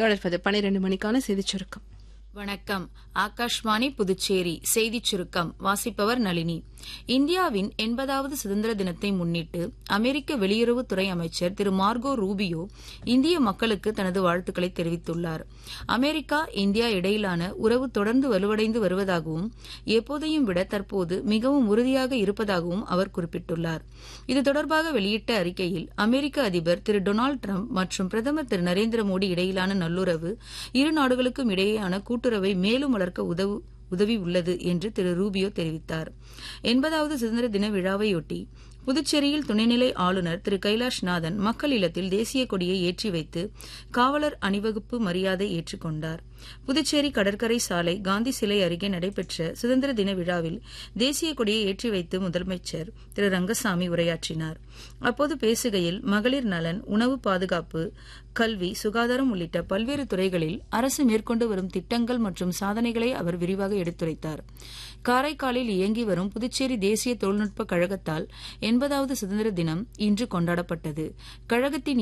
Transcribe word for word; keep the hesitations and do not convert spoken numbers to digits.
தொடர்பது பனிரெண்டு மணிக்கான செய்திச் சுருக்கம். வணக்கம். ஆகாஷ்வாணி புதுச்சேரி செய்திச் சுருக்கம் வாசிப்பவர் நளினி. இந்தியாவின் எண்பதாவது சுதந்திர தினத்தை முன்னிட்டு அமெரிக்க வெளியுறவுத்துறை அமைச்சர் திரு மார்கோ ரூபியோ இந்திய மக்களுக்கு தனது வாழ்த்துக்களை தெரிவித்துள்ளார். அமெரிக்கா இந்தியா இடையிலான உறவு தொடர்ந்து வலுவடைந்து வருவதாகவும் எப்போதையும் விட தற்போது மிகவும் உறுதியாக இருப்பதாகவும் அவர் குறிப்பிட்டுள்ளார். இது தொடர்பாக வெளியிட்ட அறிக்கையில் அமெரிக்க அதிபர் திரு டொனால்டு டிரம்ப் மற்றும் பிரதமர் திரு நரேந்திர மோடி இடையிலான நல்லுறவு இரு நாடுகளுக்கும் இடையேயான கூட்டுறவை மேலும் வளர்க்க உதவு உதவி உள்ளது என்று திரு ரூபியோ தெரிவித்தார். எண்பதாவது சுதந்திர தின விழாவையொட்டி புதுச்சேரியில் துணைநிலை ஆளுநர் திரு கைலாஷ்நாதன் மக்கள் இல்லத்தில் தேசிய கொடியை ஏற்றி வைத்து காவலர் அணிவகுப்பு மரியாதை ஏற்றுக்கொண்டார். புதுச்சேரி கடற்கரை சாலை காந்தி சிலை அருகே நடைபெற்ற சுதந்திர தின விழாவில் தேசிய கொடியை ஏற்றி வைத்து முதலமைச்சர் திரு ரங்கசாமி உரையாற்றினார். அப்போது பேசுகையில் மகளிர் நலன், உணவு பாதுகாப்பு, கல்வி, சுகாதாரம் உள்ளிட்ட பல்வேறு துறைகளில் அரசு மேற்கொண்டு வரும் திட்டங்கள் மற்றும் சாதனைகளை அவர் விரிவாக எடுத்துரைத்தார். காரைக்காலில் இயங்கி வரும் புதுச்சேரி தேசிய தொழில்நுட்ப கழகத்தால் எண்பதாவது சுதந்திர தினம் இன்று கொண்டாடப்பட்டது. கழகத்தின்